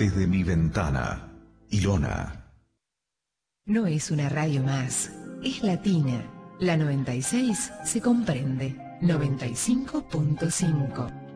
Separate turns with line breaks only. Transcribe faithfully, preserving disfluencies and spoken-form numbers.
desde mi ventana. Ilona.
No es una radio más, es latina. La noventa y seis se comprende. noventa y cinco punto cinco.